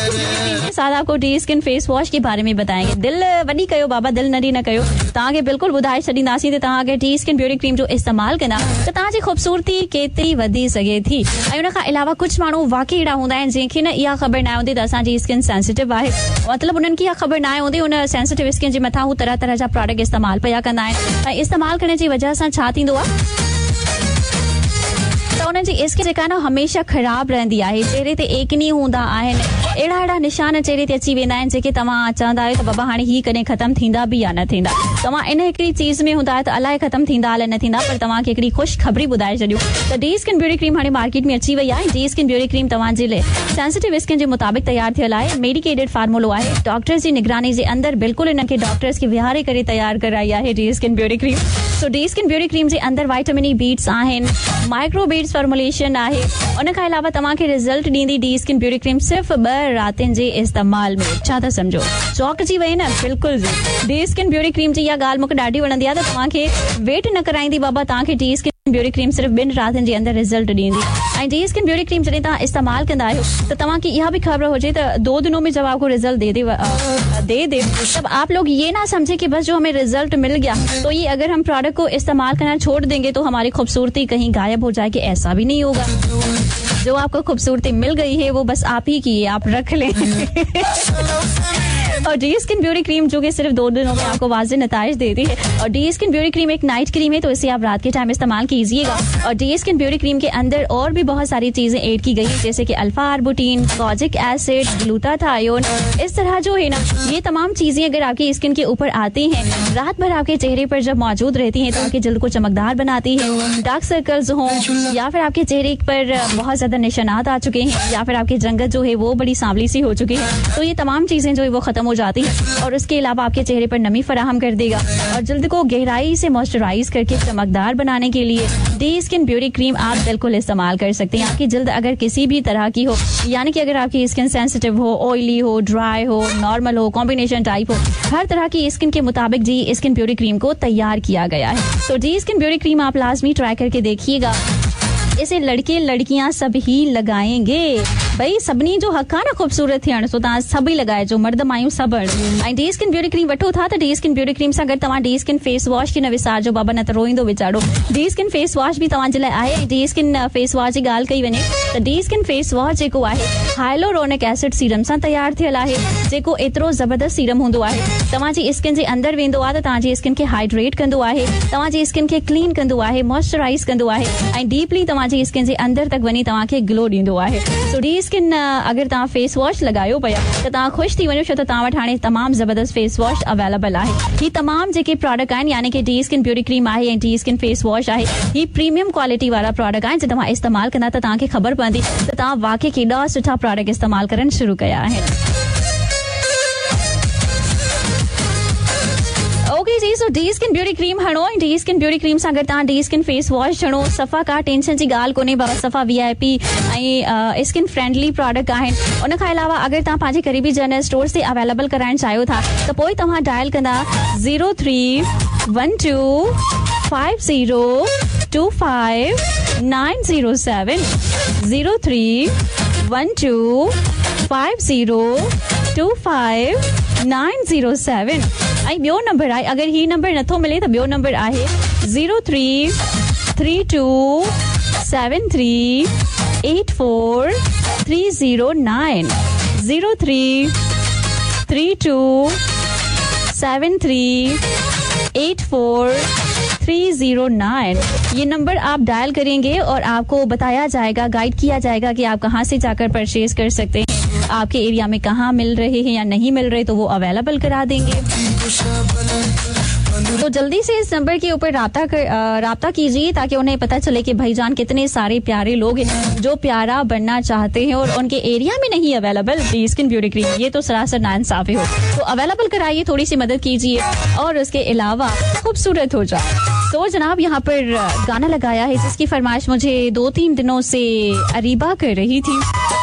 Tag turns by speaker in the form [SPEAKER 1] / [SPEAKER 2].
[SPEAKER 1] साथ आपको D skin face wash के बारे में बताएंगे। दिल वॾी कयो बाबा, दिल नंढी न कयो। तव्हांखे बिल्कुलु ॿुधाए छॾींदासीं त तव्हांखे डी स्किन ब्यूटी क्रीम जो इस्तेमालु कंदा त तव्हांजी ख़ूबसूरती केतिरी वधी सघे थी। ऐं उन खां अलावा कुझु माण्हू वाकई अहिड़ा हूंदा आहिनि जंहिंखे न इहा ख़बर न हूंदी त असांजी स्किन सेंसिटिव आहे, मतिलबु उन्हनि खे इहा ख़बर न हूंदी उन सेंसिटिव स्किन जे मथां हू तरह तरह जा प्रोडक्ट इस्तेमालु पिया कंदा आहिनि। ऐं इस्तेमालु करण जी वजह सां छा थींदो आहे त उन्हनि जी स्किन जेका न हमेशह ख़राब रहंदी आहे। चेहरे ते एकनी हूंदा आहिनि, अहिड़ा निशान चेहरे ते अची वेंदा आहिनि जेके तव्हां चवंदा आहियो त बाबा हाणे ही कॾहिं ख़तमु थींदा बि या न थींदा। तव्हां इन हिकिड़ी चीज़ में हूंदा त अलाए ख़तमु थींदा अलाए न थींदा, पर तव्हांखे हिकिड़ी ख़ुशख़बरी ॿुधाए छॾियूं त डी स्किन ब्यूटी क्रीम हाणे मार्केट में अची वई आहे। डी स्किन ब्यूटी क्रीम तव्हांजे लाइ सेंसिटिव स्किन जे मुताबिक़ तयारु थियल आहे। मेडिकेटेड फार्मूलो आहे, डॉक्टर्स जी निगरानी जे अंदरि बिल्कुलु इनखे डॉक्टर्स खे विहारे करे तयारु कराई आहे डी स्किन ब्यूटी क्रीम। सो डी स्किन ब्यूटी क्रीम जे अंदरि वाइटामिन ई बीट्स आहिनि, माइक्रो बीट्स फॉर्मुलेशन आहे। उन खां अलावा तव्हांखे रिज़ल्ट ॾींदी डी स्किन ब्यूटी क्रीम सिर्फ़ 2 रातिनि जे इस्तेमाल में। छा था सम्झो, चौंकजी वई न? बिल्कुलु जी। डी स्किन ब्यूटी क्रीम जी इहा ॻाल्हि मूंखे ॾाढी वणंदी आहे त तव्हांखे वेट न कराईंदी बाबा, तव्हांखे डी स्किन ब्यूटी क्रीम सिर्फ़ 2 रातिनि जे अंदरि रिज़ल्ट ॾींदी। ऐं डी स्किन ब्यूटी क्रीम जॾहिं तव्हां इस्तेमालु कंदा आहियो त तव्हांखे इहा भी खबर हुजे त 2 दिनों में जब आपको रिजल्ट दे तब आप लोग ये ना समझे कि बस जो हमें रिजल्ट मिल गया तो ये अगर हम प्रोडक्ट को इस्तेमाल करना छोड़ देंगे तो हमारी खूबसूरती कहीं गायब हो जाएगी। ऐसा भी नहीं होगा। जो आपको खूबसूरती मिल गई है वो बस आप ही की है, आप रख लें। और डी स्किन ब्यूटी क्रीम जो कि सिर्फ 2 दिनों में आपको वाज़े नताइज देती है। और डी स्किन ब्यूटी क्रीम एक नाइट क्रीम है, तो इसे आप रात के टाइम इस्तेमाल कीजिएगा। और डी स्किन ब्यूटी क्रीम के अंदर और भी बहुत सारी चीजें ऐड की गई है, जैसे कि alpha arbutin, kojic acid, glutathione. इस तरह जो है ना, ये तमाम चीजें अगर आपकी स्किन के ऊपर आती हैं, रात भर आपके चेहरे पर जब मौजूद रहती हैं तो आपके जल्द को चमकदार बनाती है। डार्क सर्कल्स हों या फिर आपके चेहरे पर बहुत ज्यादा निशानात आ चुके हैं या फिर आपकी जंगत जो है वो बड़ी सांवली सी हो चुकी है, तो ये तमाम चीजें जो है वो खत्म हो जाती है। और उसके अलावा आपके चेहरे पर नमी फराहम कर देगा और जल्द को गहराई से मॉइस्चराइज करके चमकदार बनाने के लिए डी स्किन ब्यूटी क्रीम आप बिल्कुल इस्तेमाल कर सकते हैं। आपकी जल्द अगर किसी भी तरह की हो, यानी कि अगर आपकी स्किन सेंसिटिव हो, ऑयली हो, ड्राई हो, नॉर्मल हो, कॉम्बिनेशन टाइप हो, हर तरह की स्किन के मुताबिक डी स्किन ब्यूटी क्रीम को तैयार किया गया है। तो डी स्किन ब्यूटी क्रीम आप लाजमी ट्राई करके देखिएगा। इसे लड़के लड़कियां सब ही लगाएंगे। भाई सभिनी जो हक़ आहे न खूबसूरत थियण, सो तव्हां सभई लगाइजो, मर्द मायूं सभु। ऐं डी स्किन ब्यूटी क्रीम वठो था त डी स्किन ब्यूटी क्रीम सां गॾु तव्हां डी स्किन फेस वॉश खे न विसारजो बाबा, न त रोईंदो वीचारो। डी स्किन फेस वॉश बि तव्हांजे लाइ आहे। डी स्किन फेस वॉश जी ॻाल्हि कई वञे त डी स्किन फेस वॉश जेको आहे हाइलोरोनिक एसिड सीरम सां तयारु थियल आहे, जेको एतिरो ज़बरदस्त सीरम हूंदो आहे, तव्हांजी स्किन जे अंदरि वेंदो आहे त तव्हांजी स्किन खे हाइड्रेट कंदो आहे, तव्हांजी स्किन खे क्लीन कंदो आहे, मॉइस्चराइज कंदो आहे ऐं डीपली तव्हांजी स्किन जे अंदरि तक वञी तव्हांखे ग्लो ॾींदो आहे। सो डी स्किन अगर तव्हां फेस वॉश लगायो पिया त तव्हां ख़ुशि थी वञो, छो त तव्हां वटि हाणे तमामु ज़बरदस्त फेस वॉश अवेलेबल आहे। ही तमामु जेके प्रोडक्ट आहिनि, यानी कि डी स्किन ब्यूटी क्रीम आहे ऐं डी स्किन फेस वॉश आहे, ही प्रीमियम क्वालिटी वारा प्रोडक्ट आहिनि। जॾहिं तव्हां इस्तेमालु कंदा त तव्हांखे ख़बर पवंदी त तव्हां वाकई केॾा सुठा प्रोडक्ट इस्तेमालु करणु शुरू कया आहिनि। ओके जी, सो D skin beauty cream हणो। D skin beauty cream सां गॾु तव्हां डी स्किन फेस वॉश हणो। सफ़ा का टेंशन जी ॻाल्हि कोन्हे बाबा, सफ़ा VIP ऐं स्किन फ्रेंडली प्रोडक्ट आहिनि। उन खां अलावा अगरि तव्हां पंहिंजे क़रीबी जनरल स्टोर्स ते अवेलेबल कराइण चाहियो था त पोइ तव्हां डायल कंदा 031250250907 031250250907। ऐं ॿियो नंबर आहे, अगरि ही नंबर नथो मिले त ॿियो नंबर आहे 0332738430 0332738430 ये नंबर आप डायल करेंगे और आपको बताया जाएगा, गाइड किया जाएगा कि आप कहाँ से जाकर परचेज कर सकते हैं, आपके एरिया में कहाँ मिल रहे हैं या नहीं मिल रहे, तो वो अवेलेबल करा देंगे। तो जल्दी से इस नंबर के ऊपर राब्ता कीजिए ताकि उन्हें पता चले कि भाईजान कितने सारे प्यारे लोग हैं जो प्यारा बनना चाहते हैं और उनके एरिया में नहीं available D skin beauty cream. ये तो सरासर नाइंसाफी हो, तो अवेलेबल कराइए, थोड़ी सी मदद कीजिए और उसके अलावा खूबसूरत हो जाए। तो जनाब यहाँ पर गाना लगाया है जिसकी फरमाइश मुझे 2-3 दिनों से अरीबा कर रही थी।